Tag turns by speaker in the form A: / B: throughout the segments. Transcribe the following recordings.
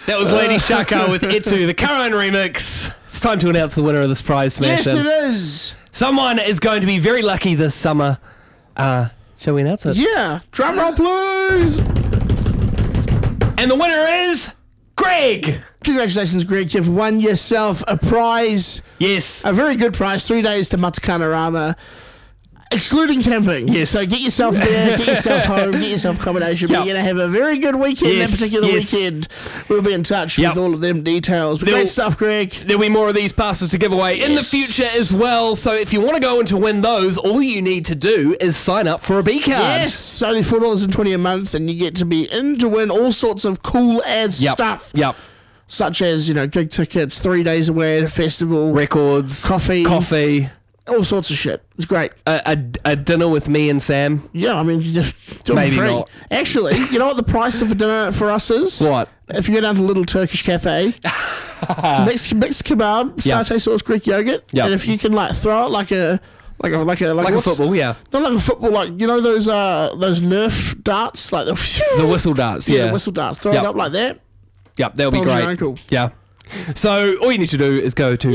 A: That was Lady Shaka with Etu, the Caroline remix. It's time to announce the winner of this prize smash.
B: Yes, it is.
A: Someone is going to be very lucky this summer. Shall we announce it?
B: Yeah. Drum roll, please.
A: And the winner is Greg.
B: Congratulations, Greg. You've won yourself a prize.
A: Yes.
B: A very good prize. 3 days to Matakanarama. Excluding camping.
A: Yes.
B: So get yourself there, get yourself home, get yourself accommodation.
A: Yep.
B: But you're going to have a very good weekend,
A: Yes,
B: that particular
A: yes.
B: weekend. We'll be in touch
A: Yep.
B: with all of them details. But
A: There'll-
B: great stuff, Greg.
A: There'll be more of these passes to give away in the
B: Yes.
A: future as well. So if you want to go and to win those, all you need to do is sign up for a B card.
B: Yes, only $4.20 a month, and you get to be in to win all sorts of cool ads
A: Yep.
B: stuff.
A: Yep.
B: Such as, gig tickets, 3 days away at a festival,
A: Records.
B: Coffee. all sorts of shit. It's great.
A: A dinner with me and Sam.
B: Yeah, I mean, you just do it
A: Maybe
B: for free.
A: not.
B: Actually, you know what the price of a dinner for us is?
A: What?
B: If you go down to Little Turkish Cafe, mixed kebab,
A: Yeah.
B: satay sauce, Greek yogurt,
A: Yeah.
B: and if you can throw it like a what's-
A: football, yeah.
B: Not like a football, those Nerf darts, like the
A: The whistle darts, yeah.
B: the whistle darts. Throw
A: Yep.
B: it up like that.
A: Yep, that'll be
B: Hold your
A: great.
B: ankle.
A: Yeah. So all you need to do is go to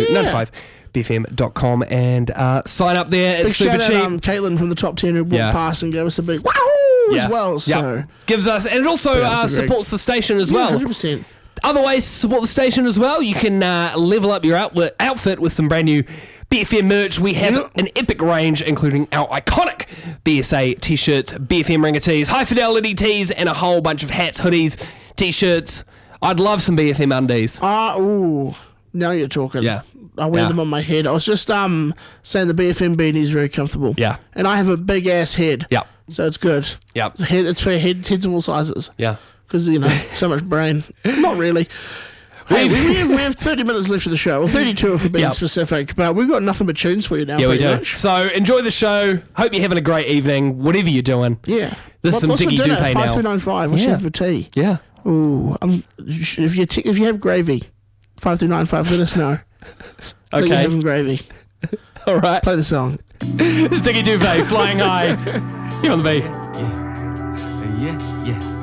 A: 95bfm.com and sign up there.
B: Big
A: It's super
B: shout
A: cheap.
B: out Caitlin from the top 10 who walked
A: Yeah.
B: past and gave us a big wahoo as well. So
A: Gives us, and it also
B: Yeah, that's a great-
A: supports the station as well.
B: 100%.
A: Other ways to support the station as well, you can level up your outfit with some brand new BFM merch. We have
B: Yep.
A: an epic range, including our iconic BSA t-shirts, BFM ringer tees, high fidelity tees, and a whole bunch of hats, hoodies, t-shirts. I'd love some BFM undies.
B: Ooh, now you're talking.
A: Yeah.
B: I wear
A: Yeah.
B: them on my head. I was just saying the BFM beanie is very comfortable.
A: Yeah.
B: And I have a big ass head.
A: Yeah.
B: So it's good.
A: Yeah.
B: It's for heads of all sizes.
A: Yeah.
B: Because, so much brain. Not really. Hey, we have 30 minutes left of the show. Well, 32 if we're being
A: Yep.
B: specific. But we've got nothing but tunes for you now.
A: Yeah, we
B: pretty
A: do.
B: much.
A: So enjoy the show. Hope you're having a great evening, whatever you're doing.
B: Yeah.
A: This is some
B: what's for
A: Diggy
B: dinner?
A: Dupe now.
B: 5395. What's
A: Yeah.
B: you have for tea?
A: Yeah.
B: Ooh. If you have gravy, 5395, let us know. That you're
A: Okay.
B: having gravy.
A: All right.
B: Play the song.
A: It's Diggy Duvet flying high. Here on the B.
C: Yeah, yeah.